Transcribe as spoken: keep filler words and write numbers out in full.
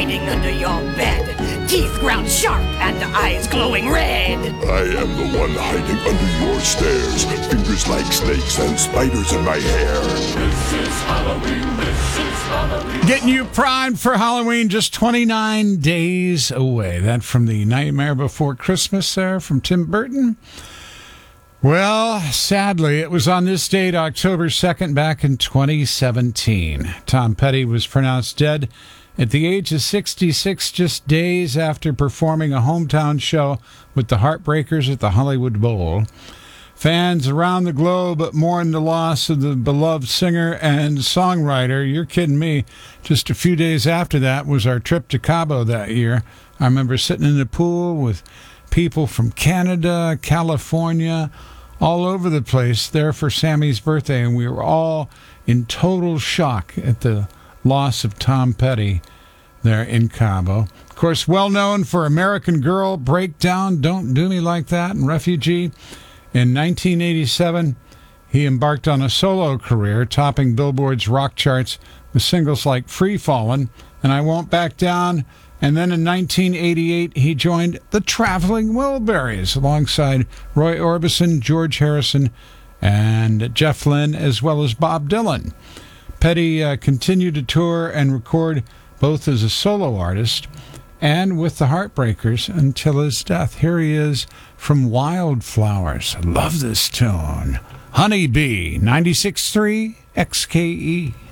hiding under your bed, teeth ground sharp and eyes glowing red. I am the one hiding under your stairs, fingers like snakes and spiders in my hair. This is Halloween, this is Halloween. Getting you primed for Halloween, just twenty-nine days away. That from the Nightmare Before Christmas there from Tim Burton. Well, sadly, it was on this date, October second, back in twenty seventeen. Tom Petty was pronounced dead at the age of sixty-six, just days after performing a hometown show with the Heartbreakers at the Hollywood Bowl. Fans around the globe mourned the loss of the beloved singer and songwriter. You're kidding me. Just a few days after that was our trip to Cabo that year. I remember sitting in the pool with people from Canada, California, all over the place there for Sammy's birthday, and we were all in total shock at the loss of Tom Petty there in Cabo. Of course, well known for American Girl, Breakdown, Don't Do Me Like That, and Refugee. In nineteen eighty-seven, he embarked on a solo career, topping Billboard's rock charts with singles like Free Fallin' and I Won't Back Down. And then in nineteen eighty-eight, he joined the Traveling Wilburys alongside Roy Orbison, George Harrison, and Jeff Lynne, as well as Bob Dylan. Petty uh, continued to tour and record both as a solo artist and with the Heartbreakers until his death. Here he is from Wildflowers. I love this tune. Honeybee, ninety-six point three X K E.